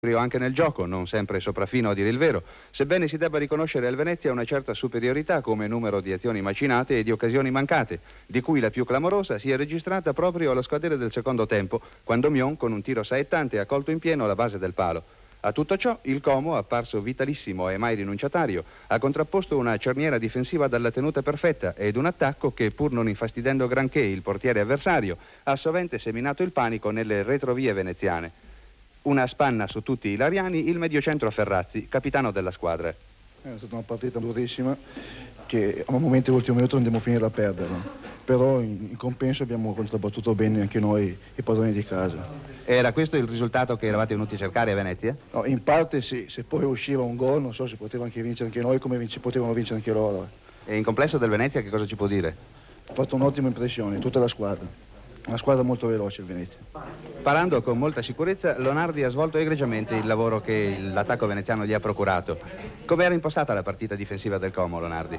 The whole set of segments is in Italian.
anche nel gioco, non sempre sopraffino a dire il vero, sebbene si debba riconoscere al Venezia una certa superiorità come numero di azioni macinate e di occasioni mancate, di cui la più clamorosa si è registrata proprio allo scadere del secondo tempo, quando Mion con un tiro saettante ha colto in pieno la base del palo. A tutto ciò il Como, apparso vitalissimo e mai rinunciatario, ha contrapposto una cerniera difensiva dalla tenuta perfetta ed un attacco che, pur non infastidendo granché il portiere avversario, ha sovente seminato il panico nelle retrovie veneziane. Una spanna su tutti i lariani il mediocentro Ferrazzi, capitano della squadra. È stata una partita durissima che a momenti all'ultimo minuto andiamo a finire a perdere, però in compenso abbiamo contrabbattuto bene anche noi i padroni di casa. Era questo il risultato che eravate venuti a cercare a Venezia? No, in parte sì, se poi usciva un gol non so se poteva anche vincere anche noi come potevano vincere anche loro. E in complesso del Venezia che cosa ci può dire? Ha fatto un'ottima impressione, tutta la squadra. Una squadra molto veloce il Venezia. Parlando con molta sicurezza, Lonardi ha svolto egregiamente il lavoro che l'attacco veneziano gli ha procurato. Come era impostata la partita difensiva del Como, Lonardi?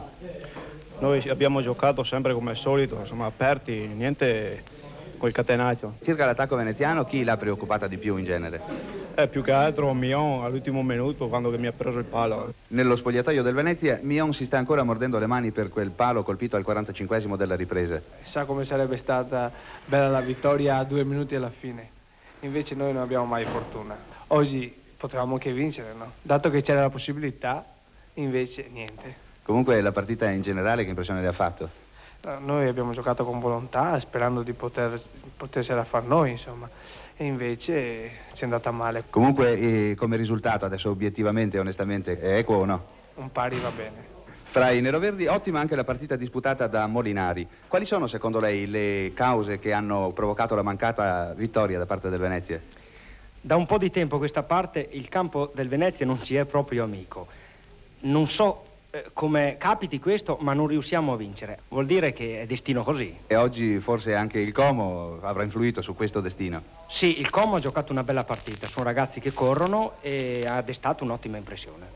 Noi abbiamo giocato sempre come al solito, insomma aperti, niente col catenaccio. Circa l'attacco veneziano, chi l'ha preoccupata di più in genere? Più che altro Mion all'ultimo minuto quando mi ha preso il palo. Nello spogliatoio del Venezia, Mion si sta ancora mordendo le mani per quel palo colpito al 45esimo della ripresa. Sa come sarebbe stata bella la vittoria a 2 minuti alla fine. Invece noi non abbiamo mai fortuna. Oggi potevamo anche vincere, no? Dato che c'era la possibilità, invece niente. Comunque la partita in generale che impressione le ha fatto? Noi abbiamo giocato con volontà, sperando di potersela far noi, insomma. E invece ci è andata male. Comunque come risultato adesso obiettivamente, onestamente, è equo o no? Un pari va bene. Fra i neroverdi ottima anche la partita disputata da Molinari. Quali sono secondo lei le cause che hanno provocato la mancata vittoria da parte del Venezia? Da un po' di tempo a questa parte il campo del Venezia non ci è proprio amico. Non so come capiti questo, ma non riusciamo a vincere. Vuol dire che è destino così. E oggi forse anche il Como avrà influito su questo destino? Sì, il Como ha giocato una bella partita. Sono ragazzi che corrono e ha destato un'ottima impressione.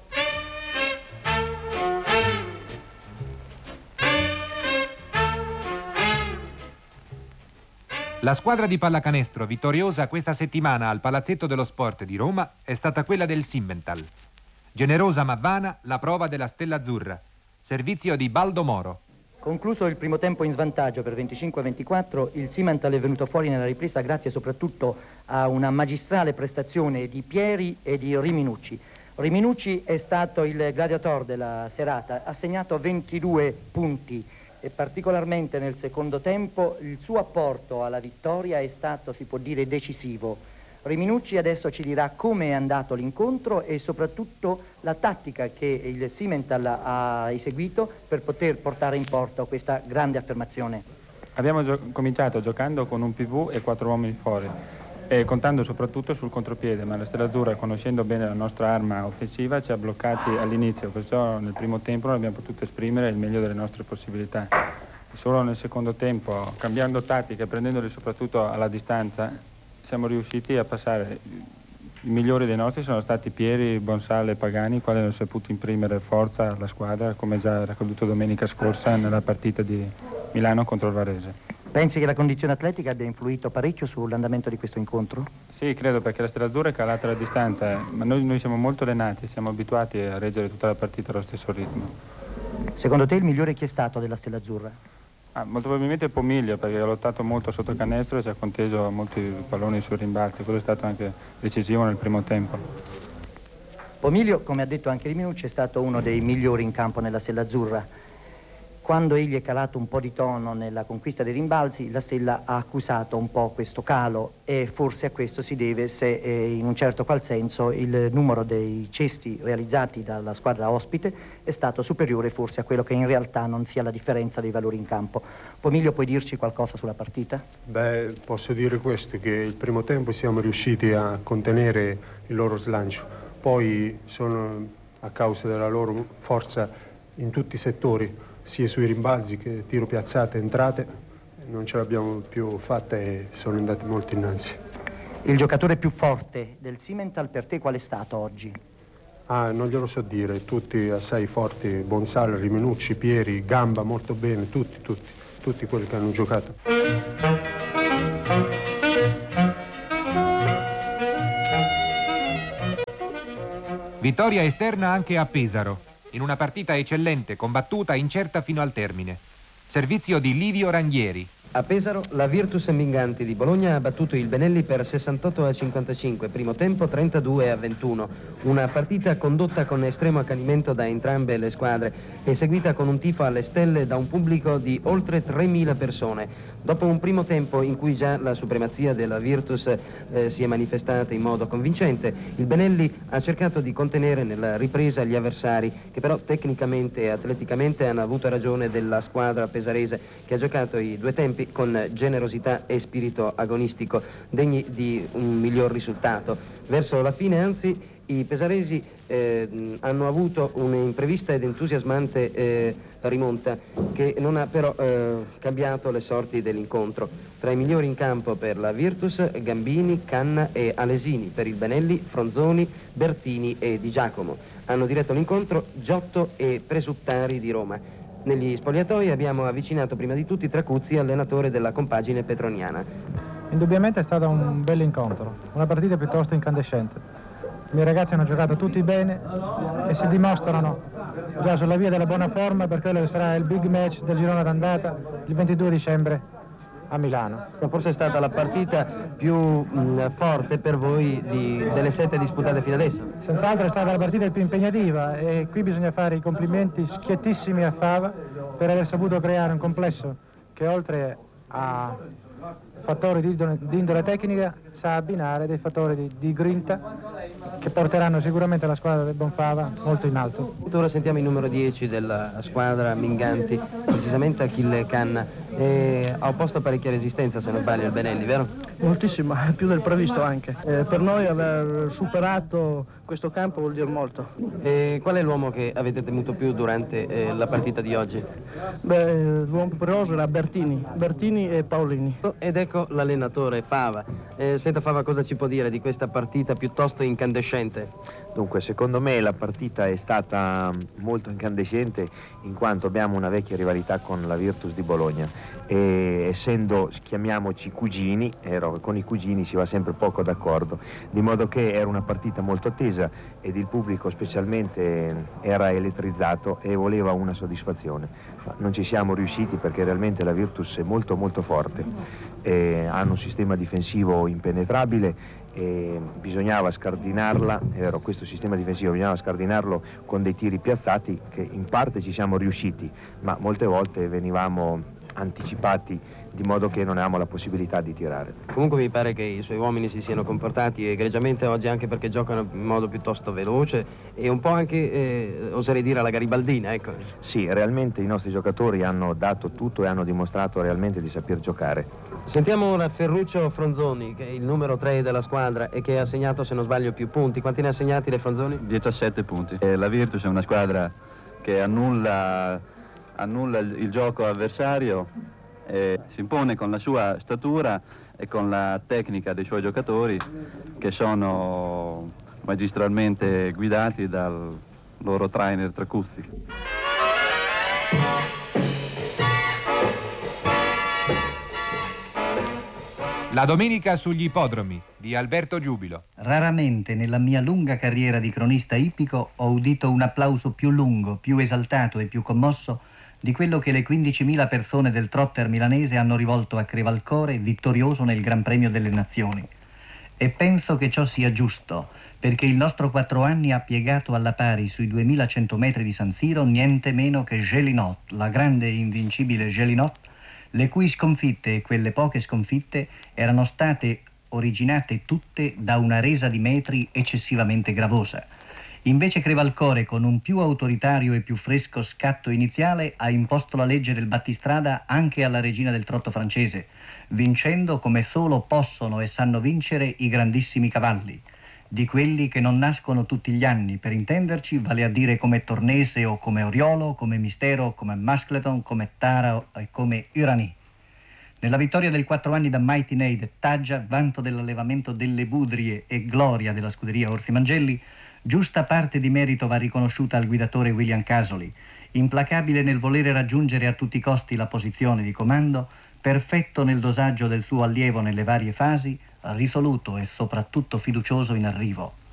La squadra di pallacanestro vittoriosa questa settimana al Palazzetto dello Sport di Roma è stata quella del Simmental. Generosa ma vana la prova della Stella Azzurra. Servizio di Baldo Moro. Concluso il primo tempo in svantaggio per 25-24, il Simmental è venuto fuori nella ripresa grazie soprattutto a una magistrale prestazione di Pieri e di Riminucci. Riminucci è stato il gladiator della serata, ha segnato 22 punti e particolarmente nel secondo tempo il suo apporto alla vittoria è stato, si può dire, decisivo. Riminucci adesso ci dirà come è andato l'incontro e soprattutto la tattica che il Simmental ha eseguito per poter portare in porto questa grande affermazione. Abbiamo cominciato giocando con un PV e 4 uomini fuori e contando soprattutto sul contropiede, ma la Stella Azzurra, conoscendo bene la nostra arma offensiva, ci ha bloccati all'inizio, perciò nel primo tempo non abbiamo potuto esprimere il meglio delle nostre possibilità. Solo nel secondo tempo, cambiando tattica e prendendoli soprattutto alla distanza, siamo riusciti a passare. I migliori dei nostri sono stati Pieri, Bonsale e Pagani, i quali hanno saputo imprimere forza alla squadra, come già era accaduto domenica scorsa nella partita di Milano contro il Varese. Pensi che la condizione atletica abbia influito parecchio sull'andamento di questo incontro? Sì, credo, perché la Stella Azzurra è calata alla distanza, ma noi siamo molto allenati, siamo abituati a reggere tutta la partita allo stesso ritmo. Secondo te il migliore chi è stato della Stella Azzurra? Molto probabilmente Pomiglio, perché ha lottato molto sotto canestro e ci ha conteso molti palloni sui rimbalzi, quello è stato anche decisivo nel primo tempo. Pomiglio, come ha detto anche Riminucci, è stato uno dei migliori in campo nella Stella Azzurra. Quando egli è calato un po' di tono nella conquista dei rimbalzi, la Stella ha accusato un po' questo calo e forse a questo si deve se in un certo qual senso il numero dei cesti realizzati dalla squadra ospite è stato superiore forse a quello che in realtà non sia la differenza dei valori in campo. Pomiglio, puoi dirci qualcosa sulla partita? Beh, posso dire questo, che il primo tempo siamo riusciti a contenere il loro slancio, poi sono a causa della loro forza in tutti i settori, sia sui rimbalzi che tiro piazzate, entrate, non ce l'abbiamo più fatta e sono andati molto innanzi. Il giocatore più forte del Simmental per te qual è stato oggi? Non glielo so dire, tutti assai forti, Bonsale, Riminucci, Pieri, Gamba molto bene, tutti quelli che hanno giocato. Vittoria esterna anche a Pesaro, in una partita eccellente, combattuta, incerta fino al termine. Servizio di Livio Ranieri. A Pesaro la Virtus Minganti di Bologna ha battuto il Benelli per 68-55, primo tempo 32-21. Una partita condotta con estremo accanimento da entrambe le squadre e seguita con un tifo alle stelle da un pubblico di oltre 3.000 persone. Dopo un primo tempo in cui già la supremazia della Virtus si è manifestata in modo convincente, il Benelli ha cercato di contenere nella ripresa gli avversari, che però tecnicamente e atleticamente hanno avuto ragione della squadra pesarese, che ha giocato i due tempi con generosità e spirito agonistico, degni di un miglior risultato. Verso la fine, anzi, i pesaresi hanno avuto un'imprevista ed entusiasmante rimonta che non ha però cambiato le sorti dell'incontro. Tra i migliori in campo per la Virtus, Gambini, Canna e Alesini; per il Benelli, Fronzoni, Bertini e Di Giacomo. Hanno diretto l'incontro Giotto e Presuttari di Roma. Negli spogliatoi abbiamo avvicinato prima di tutti Tracuzzi, allenatore della compagine petroniana. Indubbiamente è stato un bel incontro, una partita piuttosto incandescente. I miei ragazzi hanno giocato tutti bene e si dimostrano già sulla via della buona forma per quello che sarà il big match del girone d'andata il 22 dicembre a Milano. Forse è stata la partita più forte per voi delle 7 disputate fino adesso? Senz'altro è stata la partita più impegnativa e qui bisogna fare i complimenti schiettissimi a Fava per aver saputo creare un complesso che oltre a fattori di indole tecnica sa abbinare dei fattori di grinta che porteranno sicuramente la squadra del Bonfava molto in alto. Ora sentiamo il numero 10 della squadra Minganti, precisamente Achille Canna. Ha opposto parecchia resistenza, se non sbaglio, il Benelli, vero? Moltissima, più del previsto anche. Per noi aver superato questo campo vuol dire molto. Qual è l'uomo che avete temuto più durante la partita di oggi? L'uomo più pericoloso era Bertini e Paolini. Ed ecco l'allenatore Fava. Senta Fava, cosa ci può dire di questa partita piuttosto incandescente? Dunque, secondo me la partita è stata molto incandescente in quanto abbiamo una vecchia rivalità con la Virtus di Bologna e essendo, chiamiamoci cugini, con i cugini si va sempre poco d'accordo, di modo che era una partita molto attesa ed il pubblico specialmente era elettrizzato e voleva una soddisfazione. Ma non ci siamo riusciti perché realmente la Virtus è molto molto forte, hanno un sistema difensivo impenetrabile e bisognava scardinarla, questo sistema difensivo bisognava scardinarlo con dei tiri piazzati che in parte ci siamo riusciti, ma molte volte venivamo anticipati di modo che non avevamo la possibilità di tirare. Comunque mi pare che i suoi uomini si siano comportati egregiamente oggi, anche perché giocano in modo piuttosto veloce e un po' anche, oserei dire, alla garibaldina, ecco. Sì, realmente i nostri giocatori hanno dato tutto e hanno dimostrato realmente di saper giocare. Sentiamo ora Ferruccio Fronzoni, che è il numero 3 della squadra e che ha segnato, se non sbaglio, più punti. Quanti ne ha segnati le Fronzoni? 17 punti. La Virtus è una squadra che annulla il gioco avversario, si impone con la sua statura e con la tecnica dei suoi giocatori che sono magistralmente guidati dal loro trainer Tracuzzi. La domenica sugli ippodromi di Alberto Giubilo. Raramente nella mia lunga carriera di cronista ippico ho udito un applauso più lungo, più esaltato e più commosso di quello che le 15.000 persone del trotter milanese hanno rivolto a Crevalcore, vittorioso nel Gran Premio delle Nazioni. E penso che ciò sia giusto, perché il nostro 4 anni ha piegato alla pari sui 2100 metri di San Siro niente meno che Gélinot, la grande e invincibile Gélinot, le cui sconfitte e quelle poche sconfitte erano state originate tutte da una resa di metri eccessivamente gravosa. Invece Crevalcore, con un più autoritario e più fresco scatto iniziale, ha imposto la legge del battistrada anche alla regina del trotto francese, vincendo come solo possono e sanno vincere i grandissimi cavalli, di quelli che non nascono tutti gli anni, per intenderci, vale a dire come Tornese o come Oriolo, come Mistero, come Muskleton, come Tara e come Urani. Nella vittoria del 4 anni da Mighty Nade, Taggia, vanto dell'allevamento delle Budrie e gloria della scuderia Orsi Mangelli, giusta parte di merito va riconosciuta al guidatore William Casoli, implacabile nel volere raggiungere a tutti i costi la posizione di comando, perfetto nel dosaggio del suo allievo nelle varie fasi, risoluto e soprattutto fiducioso in arrivo.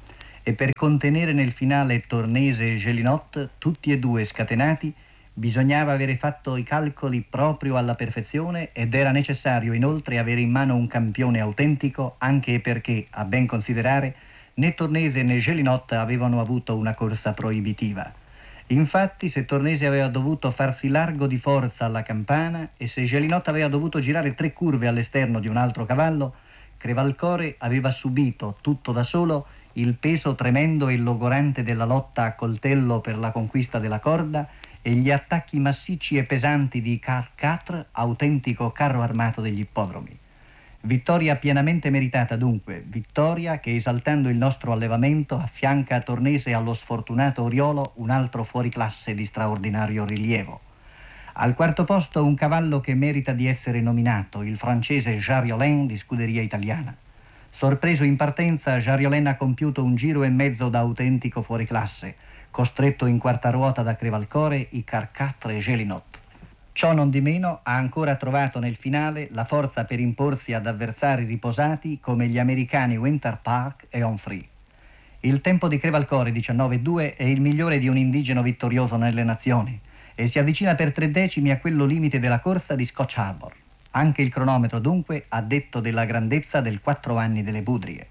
e per contenere nel finale Tornese e Gélinot, tutti e due scatenati, bisognava avere fatto i calcoli proprio alla perfezione ed era necessario inoltre avere in mano un campione autentico, anche perché, a ben considerare, né Tornese né Gélinot avevano avuto una corsa proibitiva. Infatti, se Tornese aveva dovuto farsi largo di forza alla campana e se Gélinot aveva dovuto girare 3 curve all'esterno di un altro cavallo, Crevalcore aveva subito, tutto da solo, il peso tremendo e logorante della lotta a coltello per la conquista della corda e gli attacchi massicci e pesanti di Car 4, autentico carro armato degli ippodromi. Vittoria pienamente meritata dunque, vittoria che esaltando il nostro allevamento affianca a Tornese allo sfortunato Oriolo un altro fuoriclasse di straordinario rilievo. Al quarto posto un cavallo che merita di essere nominato, il francese Jariolin di scuderia italiana. Sorpreso in partenza, Jariolin ha compiuto un giro e mezzo da autentico fuoriclasse, costretto in quarta ruota da Crevalcore, i Car 4 e Gélinot. Ciò non di meno ha ancora trovato nel finale la forza per imporsi ad avversari riposati come gli americani Winter Park e Onfree. Il tempo di Crevalcore 19,2 è il migliore di un indigeno vittorioso nelle nazioni e si avvicina per 3 decimi a quello limite della corsa di Scotch Harbor. Anche il cronometro dunque ha detto della grandezza del 4 anni delle Budrie.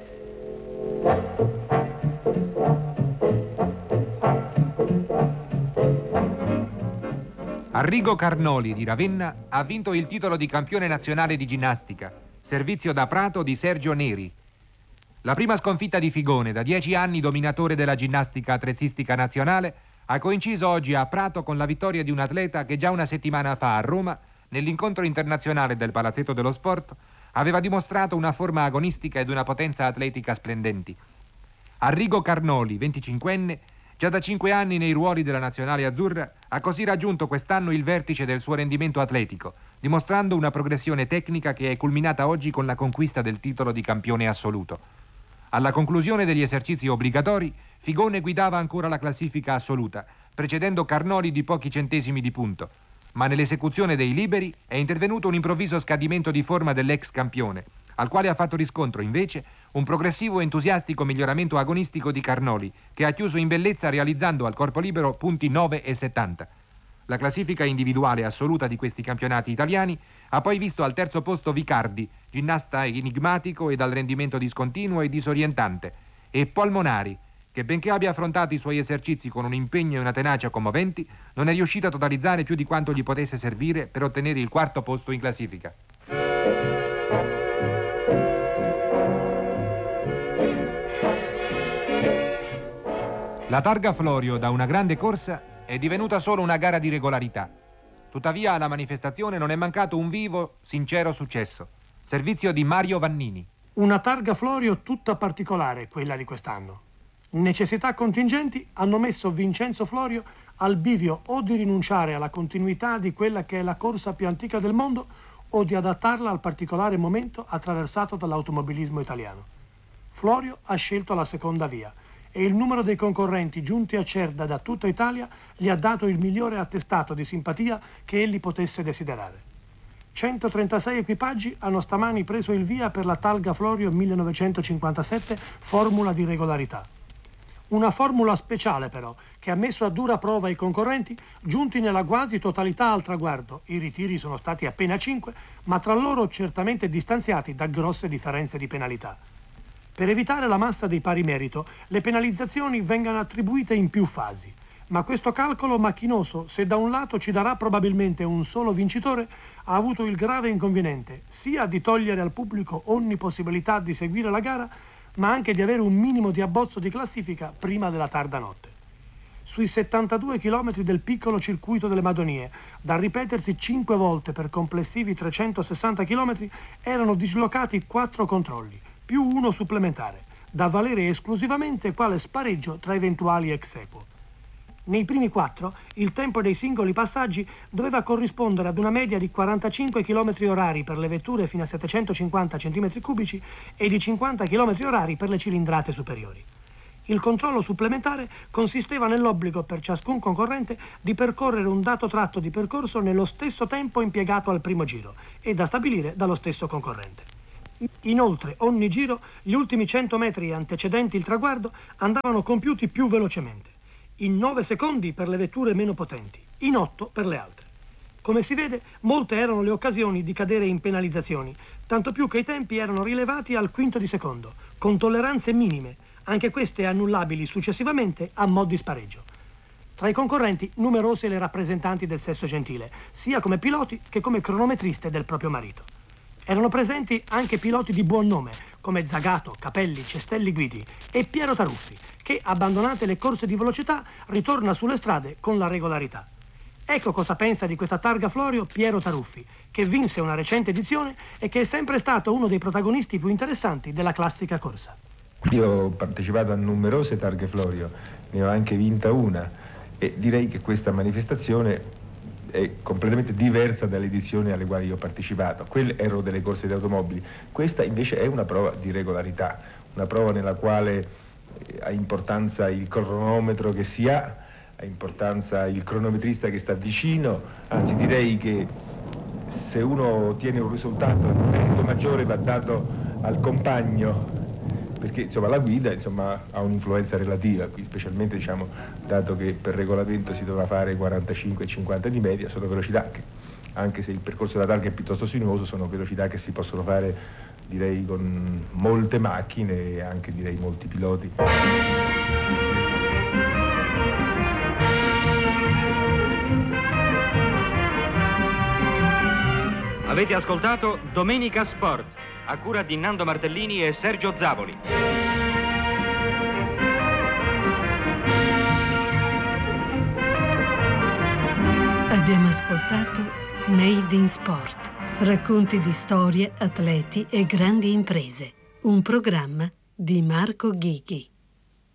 Arrigo Carnoli di Ravenna ha vinto il titolo di campione nazionale di ginnastica, servizio da Prato di Sergio Neri. La prima sconfitta di Figone, da 10 anni dominatore della ginnastica attrezzistica nazionale, ha coinciso oggi a Prato con la vittoria di un atleta che già una settimana fa a Roma, nell'incontro internazionale del Palazzetto dello Sport, aveva dimostrato una forma agonistica ed una potenza atletica splendenti. Arrigo Carnoli, 25enne, già da 5 anni nei ruoli della nazionale azzurra, ha così raggiunto quest'anno il vertice del suo rendimento atletico, dimostrando una progressione tecnica che è culminata oggi con la conquista del titolo di campione assoluto. Alla conclusione degli esercizi obbligatori, Figone guidava ancora la classifica assoluta, precedendo Carnoli di pochi centesimi di punto, ma nell'esecuzione dei liberi è intervenuto un improvviso scadimento di forma dell'ex campione, al quale ha fatto riscontro invece un progressivo e entusiastico miglioramento agonistico di Carnoli, che ha chiuso in bellezza realizzando al corpo libero punti 9 e 70. La classifica individuale assoluta di questi campionati italiani ha poi visto al terzo posto Vicardi, ginnasta enigmatico e dal rendimento discontinuo e disorientante, e Polmonari, che benché abbia affrontato i suoi esercizi con un impegno e una tenacia commoventi, non è riuscito a totalizzare più di quanto gli potesse servire per ottenere il quarto posto in classifica. La targa Florio, da una grande corsa, è divenuta solo una gara di regolarità. Tuttavia alla manifestazione non è mancato un vivo, sincero successo. Servizio di Mario Vannini. Una targa Florio tutta particolare, quella di quest'anno. Necessità contingenti hanno messo Vincenzo Florio al bivio o di rinunciare alla continuità di quella che è la corsa più antica del mondo o di adattarla al particolare momento attraversato dall'automobilismo italiano. Florio ha scelto la seconda via e il numero dei concorrenti giunti a Cerda da tutta Italia gli ha dato il migliore attestato di simpatia che egli potesse desiderare. 136 equipaggi hanno stamani preso il via per la Targa Florio 1957, formula di regolarità. Una formula speciale però, che ha messo a dura prova i concorrenti, giunti nella quasi totalità al traguardo. I ritiri sono stati appena 5, ma tra loro certamente distanziati da grosse differenze di penalità. Per evitare la massa dei pari merito, le penalizzazioni vengano attribuite in più fasi. Ma questo calcolo macchinoso, se da un lato ci darà probabilmente un solo vincitore, ha avuto il grave inconveniente sia di togliere al pubblico ogni possibilità di seguire la gara, ma anche di avere un minimo di abbozzo di classifica prima della tarda notte. Sui 72 chilometri del piccolo circuito delle Madonie, da ripetersi 5 volte per complessivi 360 chilometri, erano dislocati 4 controlli, più uno supplementare, da valere esclusivamente quale spareggio tra eventuali ex equo. Nei primi 4 il tempo dei singoli passaggi doveva corrispondere ad una media di 45 km orari per le vetture fino a 750 cm3 e di 50 km orari per le cilindrate superiori. Il controllo supplementare consisteva nell'obbligo per ciascun concorrente di percorrere un dato tratto di percorso nello stesso tempo impiegato al primo giro e da stabilire dallo stesso concorrente. Inoltre, ogni giro, gli ultimi 100 metri antecedenti il traguardo andavano compiuti più velocemente, in 9 secondi per le vetture meno potenti, in 8 per le altre. Come si vede, molte erano le occasioni di cadere in penalizzazioni, tanto più che i tempi erano rilevati al quinto di secondo, con tolleranze minime, anche queste annullabili successivamente a mo' di spareggio. Tra i concorrenti numerose le rappresentanti del sesso gentile, sia come piloti che come cronometriste del proprio marito. Erano presenti anche piloti di buon nome, come Zagato, Capelli, Cestelli Guidi e Piero Taruffi, che, abbandonate le corse di velocità, ritorna sulle strade con la regolarità. Ecco cosa pensa di questa targa Florio Piero Taruffi, che vinse una recente edizione e che è sempre stato uno dei protagonisti più interessanti della classica corsa. Io ho partecipato a numerose targhe Florio, ne ho anche vinta una e direi che questa manifestazione è completamente diversa dalle edizioni alle quali io ho partecipato. Quelle erano delle corse di automobili, questa invece è una prova di regolarità, una prova nella quale ha importanza il cronometro che si ha importanza il cronometrista che sta vicino, anzi direi che se uno ottiene un risultato, il merito maggiore va dato al compagno, perché insomma la guida ha un'influenza relativa, qui specialmente dato che per regolamento si dovrà fare 45 e 50 di media, sono velocità che, anche se il percorso della targa è piuttosto sinuoso, sono velocità che si possono fare direi con molte macchine e anche direi molti piloti. Avete ascoltato Domenica Sport, a cura di Nando Martellini e Sergio Zavoli. Abbiamo ascoltato Made in Sport, racconti di storie, atleti e grandi imprese. Un programma di Marco Ghighi.